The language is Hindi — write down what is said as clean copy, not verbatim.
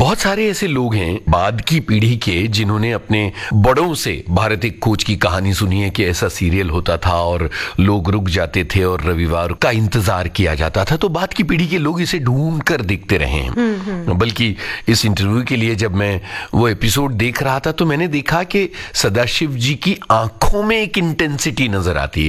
बहुत सारे ऐसे लोग हैं बाद की पीढ़ी के जिन्होंने अपने बड़ों से भारत एक खोज की कहानी सुनी है कि ऐसा सीरियल होता था और लोग रुक जाते थे और रविवार का इंतजार किया जाता था। तो बाद की पीढ़ी के लोग इसे ढूंढ कर देखते रहे हैं। बल्कि इस इंटरव्यू के लिए जब मैं वो एपिसोड देख रहा था तो मैंने देखा कि सदाशिव जी की आंखों में एक इंटेंसिटी नजर आती है।